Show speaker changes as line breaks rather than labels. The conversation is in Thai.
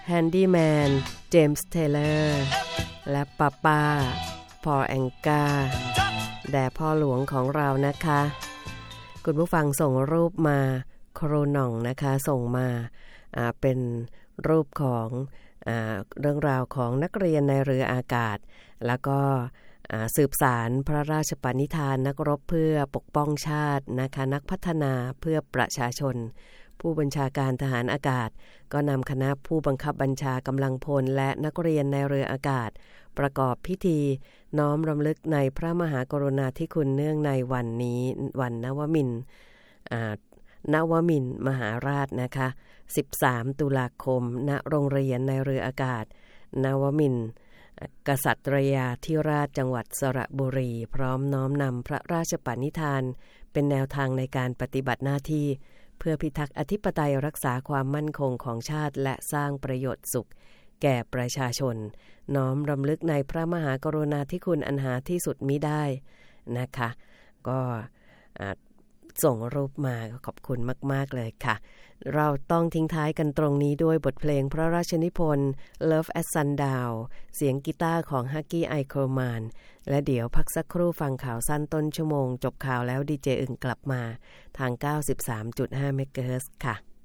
แฮนดี้แมนเจมส์เทเลอร์และป้าพอลแองกาแด่พ่อหลวงของเรานะคะคุณผู้ฟังส่งรูปมาโครน่องนะคะส่งมาเป็นรูปของเรื่องราวของนักเรียนในเรืออากาศแล้วก็สืบสารพระราชปณิธานนักรบเพื่อปกป้องชาตินะคะนักพัฒนาเพื่อประชาชนผู้บัญชาการทหารอากาศก็นำคณะผู้บังคับบัญชากำลังพลและนักเรียนในเรืออากาศประกอบพิธีน้อมรำลึกในพระมหากรุณาธิคุณเนื่องในวันนี้วันนวมินทร์มหาราชนะคะ13ตุลาคมณโรงเรียนในเรืออากาศนวมินทร์กษัตริยาธิราชจังหวัดสระบุรีพร้อมน้อมนำพระราชปณิธานเป็นแนวทางในการปฏิบัติหน้าที่เพื่อพิทักษ์อธิปไตยรักษาความมั่นคงของชาติและสร้างประโยชน์สุขแก่ประชาชนน้อมรำลึกในพระมหากรุณาธิคุณอันหาที่สุดมิได้นะคะก็ส่งรูปมาขอบคุณมากๆเลยค่ะเราต้องทิ้งท้ายกันตรงนี้ด้วยบทเพลงพระราชนิพนธ์ Love at Sundown เสียงกีตาร์ของฮักกี้ไอโครแมนและเดี๋ยวพักสักครู่ฟังข่าวสั้นต้นชั่วโมงจบข่าวแล้วดีเจอึ่งกลับมาทาง 93.5 เมกะเฮิรตซ์ค่ะ